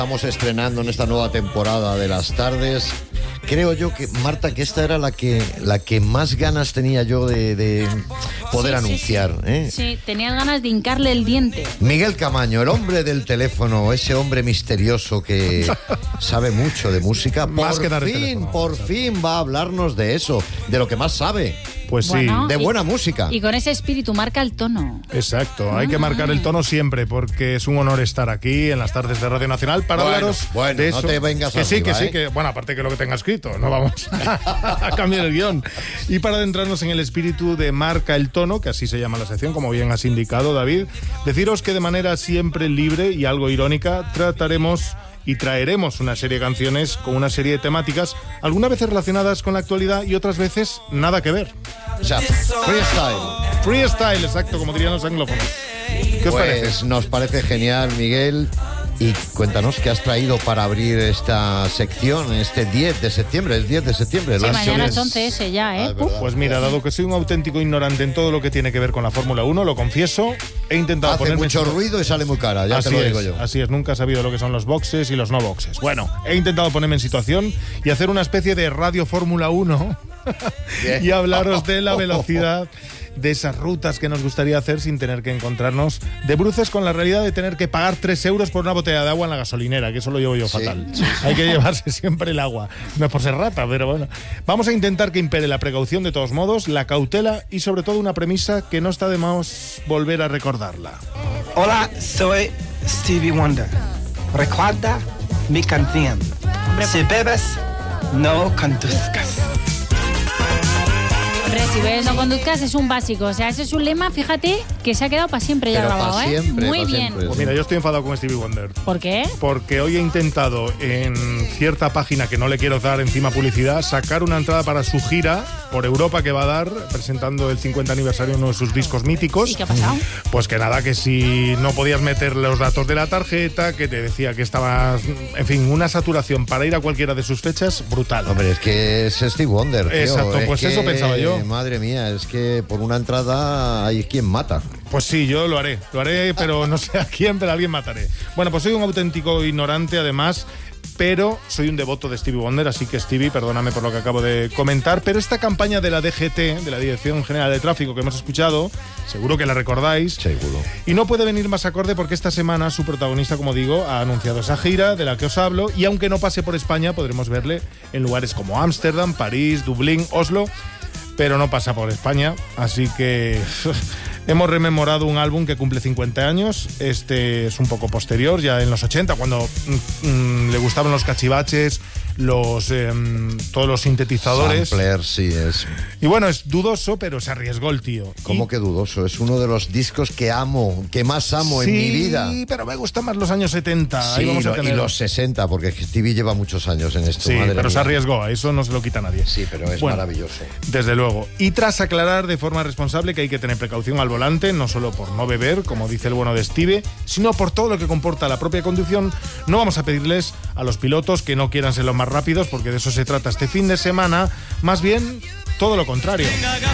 Estamos estrenando en esta nueva temporada de Las Tardes. Creo yo que, Marta, que esta era la que más ganas tenía yo de poder anunciar. Sí, tenías ganas de hincarle el diente. Miguel Camaño, el hombre del teléfono, ese hombre misterioso que sabe mucho de música. Por fin va a hablarnos de eso, de lo que más sabe. Pues bueno, sí. De buena música. Y con ese espíritu marca el tono. Exacto, hay que marcar el tono siempre porque es un honor estar aquí en las tardes de Radio Nacional para hablaros de eso. No te vengas arriba, sí, que bueno, aparte que lo que tenga escrito, no vamos a cambiar el guión. Y para adentrarnos en el espíritu de Marca el Tono, que así se llama la sección, como bien has indicado, David, deciros que de manera siempre libre y algo irónica trataremos y traeremos una serie de canciones con una serie de temáticas, algunas veces relacionadas con la actualidad y otras veces nada que ver. O sea, freestyle. Freestyle, exacto, como dirían los anglófonos. ¿Qué os parece? Nos parece genial, Miguel. Y cuéntanos qué has traído para abrir esta sección este 10 de septiembre. Es 10 de septiembre. Sí, mañana es 11S ya, ¿eh? Pues mira, dado que soy un auténtico ignorante en todo lo que tiene que ver con la Fórmula 1, lo confieso, he intentado ponerme... Hace mucho ruido y sale muy cara, ya te lo digo yo. Así es, nunca he sabido lo que son los boxes y los no boxes. Bueno, he intentado ponerme en situación y hacer una especie de radio Fórmula 1 y hablaros de la velocidad, de esas rutas que nos gustaría hacer sin tener que encontrarnos de bruces con la realidad de tener que pagar 3 euros por una botella de agua en la gasolinera, que eso lo llevo yo fatal. Sí. Hay que llevarse siempre el agua. No es por ser rata, pero bueno. Vamos a intentar que impere la precaución de todos modos, la cautela y sobre todo una premisa que no está de más volver a recordarla. Hola, soy Stevie Wonder. Recuerda mi canción. Si bebes, no conduzcas. Hombre, si ves no conduzcas es un básico. O sea, ese es un lema, fíjate, que se ha quedado para siempre ya grabado, siempre, Muy bien. Siempre. Pues mira, yo estoy enfadado con Stevie Wonder. ¿Por qué? Porque hoy he intentado en cierta página que no le quiero dar encima publicidad, sacar una entrada para su gira por Europa que va a dar, presentando el 50 aniversario de uno de sus discos míticos. ¿Y qué ha pasado? Pues que nada, que si no podías meter los datos de la tarjeta, que te decía que estabas, en fin, una saturación para ir a cualquiera de sus fechas brutal. Hombre, es que es Stevie Wonder, tío. Exacto, pues eso pensaba yo. Madre mía, es que por una entrada hay quien mata. Pues sí, yo lo haré, pero no sé a quién, pero a alguien mataré. Bueno, pues soy un auténtico ignorante, además, pero soy un devoto de Stevie Wonder, así que Stevie, perdóname por lo que acabo de comentar, pero esta campaña de la DGT, de la Dirección General de Tráfico, que hemos escuchado, seguro que la recordáis. Seguro. Y no puede venir más acorde porque esta semana su protagonista, como digo, ha anunciado esa gira de la que os hablo, y aunque no pase por España, podremos verle en lugares como Ámsterdam, París, Dublín, Oslo, pero no pasa por España, así que hemos rememorado un álbum que cumple 50 años, este es un poco posterior, ya en los 80, cuando le gustaban los cachivaches, todos los sintetizadores. Sampler, sí es. Y bueno, es dudoso, pero se arriesgó el tío. ¿Cómo que dudoso? Es uno de los discos que amo, que más amo en mi vida. Sí, pero me gustan más los años 70. Sí, ahí vamos a tener... y los 60, porque Stevie lleva muchos años en esto. Sí, madre pero mía. se arriesgó, a eso no se lo quita nadie. Sí, pero es maravilloso. Desde luego. Y tras aclarar de forma responsable que hay que tener precaución al volante, no solo por no beber, como dice el bueno de Stevie, sino por todo lo que comporta la propia conducción, no vamos a pedirles a los pilotos que no quieran ser los más rápidos, porque de eso se trata este fin de semana, más bien todo lo contrario.